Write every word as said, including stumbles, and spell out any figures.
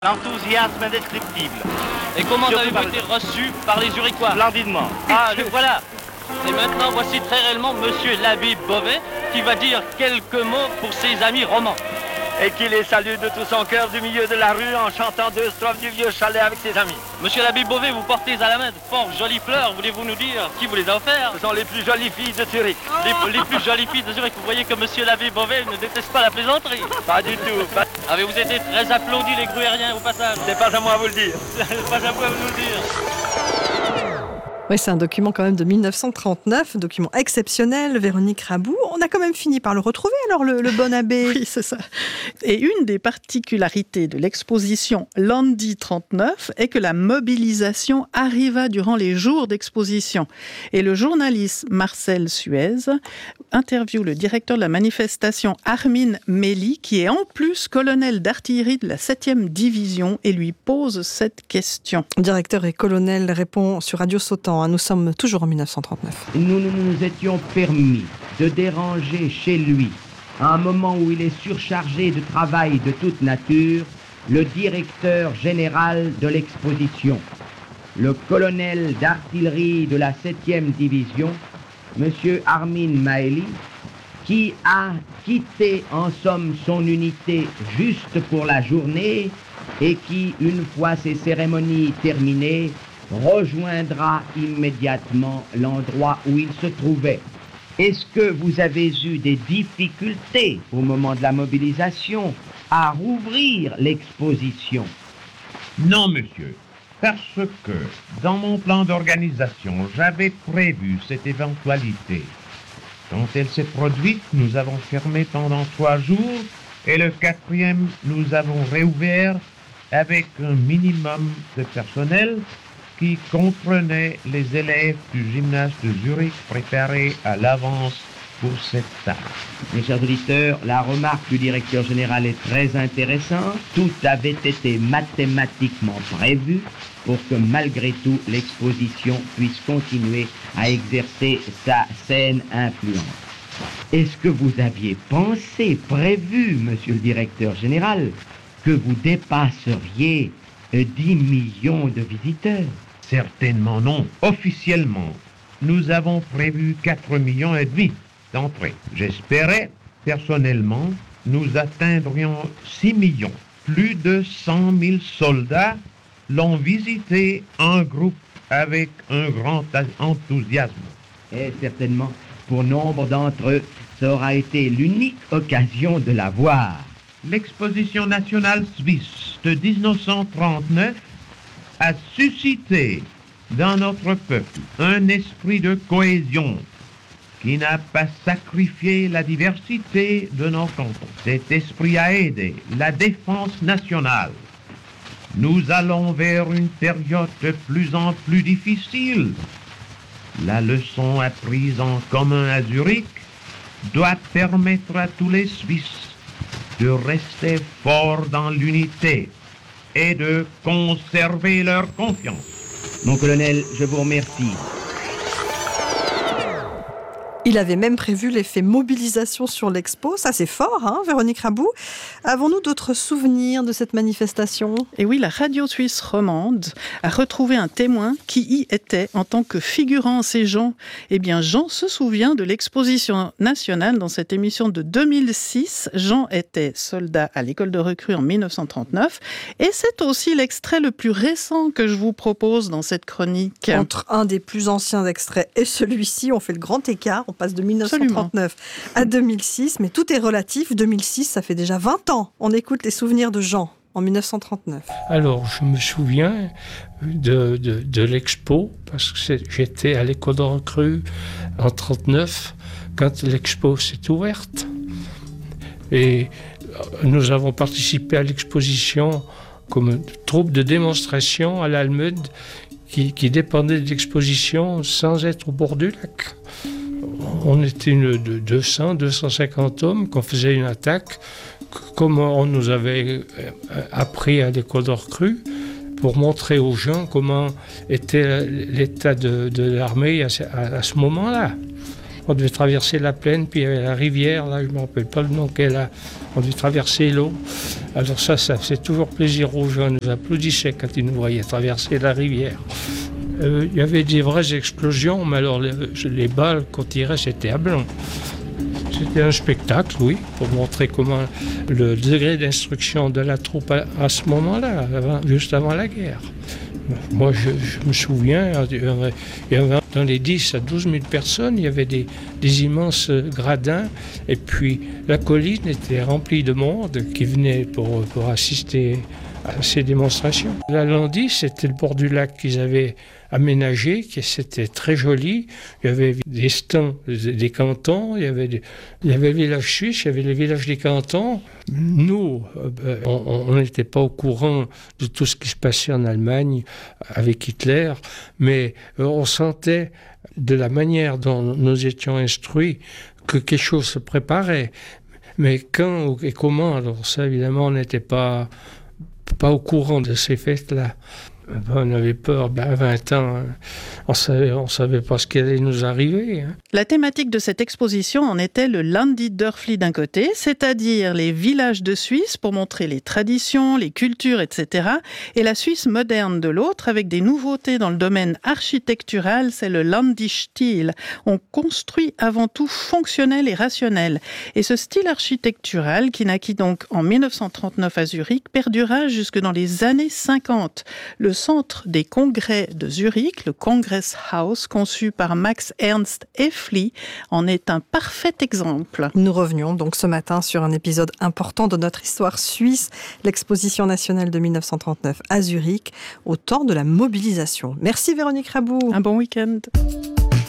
L'enthousiasme indescriptible. Et comment Surtout avez-vous par été reçu par les Zurichois? Splendidement. Ah, le voilà. Et maintenant, voici très réellement Monsieur l'abbé Beauvais qui va dire quelques mots pour ses amis romans. Et qui les salue de tout son cœur du milieu de la rue en chantant deux strophes du vieux chalet avec ses amis. Monsieur l'abbé Beauvais, vous portez à la main de fort jolies fleurs. Voulez-vous nous dire qui vous les a offertes? Ce sont les plus jolies filles de Zurich. Les, les plus jolies filles de Zurich. Vous voyez que Monsieur l'abbé Beauvais ne déteste pas la plaisanterie. Pas du tout. Pas... Avez-vous été très applaudi les gruériens au passage? C'est pas à moi à vous le dire. C'est pas à moi à vous le dire. Oui, c'est un document quand même de mille neuf cent trente-neuf, document exceptionnel. Véronique Rabou, on a quand même fini par le retrouver alors, le, le bon abbé. Oui, c'est ça. Et une des particularités de l'exposition Landi trente-neuf est que la mobilisation arriva durant les jours d'exposition. Et le journaliste Marcel Suez interviewe le directeur de la manifestation Armin Méli, qui est en plus colonel d'artillerie de la septième division, et lui pose cette question. Directeur et colonel répond sur Radio Sautan. Nous sommes toujours en mille neuf cent trente-neuf. Nous nous, nous étions permis de déranger chez lui, à un moment où il est surchargé de travail de toute nature, le directeur général de l'exposition, le colonel d'artillerie de la septième division, M. Armin Maeli, qui a quitté en somme son unité juste pour la journée et qui, une fois ces cérémonies terminées, rejoindra immédiatement l'endroit où il se trouvait. Est-ce que vous avez eu des difficultés au moment de la mobilisation à rouvrir l'exposition? Non, monsieur, parce que dans mon plan d'organisation, j'avais prévu cette éventualité. Quand elle s'est produite, nous avons fermé pendant trois jours et le quatrième, nous avons réouvert avec un minimum de personnel qui comprenait les élèves du gymnase de Zurich préparés à l'avance pour cette tâche. Mes chers auditeurs, la remarque du directeur général est très intéressante. Tout avait été mathématiquement prévu pour que malgré tout l'exposition puisse continuer à exercer sa saine influence. Est-ce que vous aviez pensé, prévu, monsieur le directeur général, que vous dépasseriez dix millions de visiteurs? Certainement non. Officiellement, nous avons prévu quatre millions et demi d'entrées. J'espérais, personnellement, nous atteindrions six millions. Plus de cent mille soldats l'ont visité en groupe avec un grand enthousiasme. Et certainement, pour nombre d'entre eux, ça aura été l'unique occasion de la voir. L'exposition nationale suisse de dix-neuf cent trente-neuf a suscité dans notre peuple un esprit de cohésion qui n'a pas sacrifié la diversité de nos cantons. Cet esprit a aidé la défense nationale. Nous allons vers une période de plus en plus difficile. La leçon apprise en commun à Zurich doit permettre à tous les Suisses de rester forts dans l'unité et de conserver leur confiance. Mon colonel, je vous remercie. Il avait même prévu l'effet mobilisation sur l'expo. Ça, c'est fort, hein, Véronique Rabou. Avons-nous d'autres souvenirs de cette manifestation? Et oui, la radio suisse romande a retrouvé un témoin qui y était en tant que figurant. C'est Jean. Eh bien, Jean se souvient de l'exposition nationale dans cette émission de deux mille six. Jean était soldat à l'école de recrues en mille neuf cent trente-neuf. Et c'est aussi l'extrait le plus récent que je vous propose dans cette chronique. Entre un des plus anciens extraits et celui-ci, on fait le grand écart. On passe de mille neuf cent trente-neuf Absolument. À deux mille six, mais tout est relatif. deux mille six, ça fait déjà vingt ans. On écoute les souvenirs de Jean en mille neuf cent trente-neuf. Alors, je me souviens de, de, de l'expo, parce que c'est, j'étais à l'école de recrues en trente-neuf, quand l'expo s'est ouverte. Et nous avons participé à l'exposition comme troupe de démonstration à l'Almud, qui, qui dépendait de l'exposition sans être au bord du lac. On était une de deux cents, deux cent cinquante hommes qu'on faisait une attaque, comme on nous avait appris à l'école de recrues, pour montrer aux gens comment était l'état de, de l'armée à ce, à, à ce moment-là. On devait traverser la plaine, puis il y avait la rivière, là, je ne me rappelle pas le nom qu'elle a. On devait traverser l'eau. Alors ça, ça faisait toujours plaisir aux gens. Ils nous applaudissaient quand ils nous voyaient traverser la rivière. Euh, il y avait des vraies explosions, mais alors les, les balles qu'on tirait, c'était à blanc. C'était un spectacle, oui, pour montrer comment le degré d'instruction de la troupe à, à ce moment-là, avant, juste avant la guerre. Moi, je, je me souviens, il y, avait, il y avait dans les dix à douze mille personnes, il y avait des, des immenses gradins, et puis la colline était remplie de monde qui venait pour, pour assister à ces démonstrations. La Landie, c'était le bord du lac qu'ils avaient aménagé, qui c'était très joli. Il y avait des stands des cantons, il y avait, des, il y avait le village suisse, il y avait les villages des cantons. Nous, euh, on n'était pas au courant de tout ce qui se passait en Allemagne avec Hitler, mais euh, on sentait de la manière dont nous étions instruits que quelque chose se préparait. Mais quand et comment, alors ça évidemment on n'était pas, pas au courant de ces fêtes-là. On avait peur, ben à vingt ans, hein. on savait, on savait pas ce qui allait nous arriver. Hein. La thématique de cette exposition en était le Landi-Dörfli d'un côté, c'est-à-dire les villages de Suisse pour montrer les traditions, les cultures, et cetera, et la Suisse moderne de l'autre, avec des nouveautés dans le domaine architectural, c'est le Landi-Stil. On construit avant tout fonctionnel et rationnel. Et ce style architectural, qui naquit donc en dix-neuf cent trente-neuf à Zurich, perdura jusque dans les années cinquante. Le centre des congrès de Zurich, le Kongresshaus, conçu par Max Ernst Effli, en est un parfait exemple. Nous revenions donc ce matin sur un épisode important de notre histoire suisse, l'exposition nationale de dix-neuf cent trente-neuf à Zurich, au temps de la mobilisation. Merci Véronique Rabou. Un bon week-end.